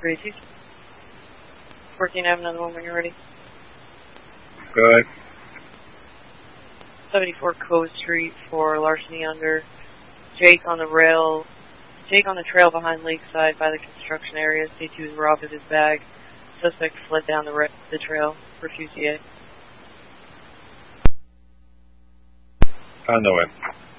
382. 14, I have another one when you're ready. Go ahead. 74 Cove Street for larceny under. Jake on the rail. Jake on the trail behind Lakeside by the construction area. C2 is robbed of his bag. Suspect fled down the trail. Refused EA. On the way.